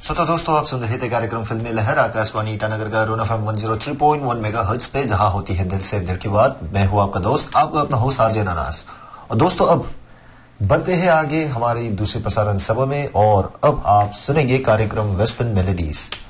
तो दोस्तों आप सुन रहे थे कार्यक्रम फिल्मी लहर आकाशवाणी ईटानगर का रोन एफएम 103.1 मेगाहर्ट्ज पे, जहां होती है दिल से दिल की बात। मैं हूं आपका दोस्त, आपका अपना होस्ट आरजे नानास। और दोस्तों अब बढ़ते हैं आगे हमारी दूसरे प्रसारण सभा में, और अब आप सुनेंगे कार्यक्रम वेस्टर्न मेलोडीज।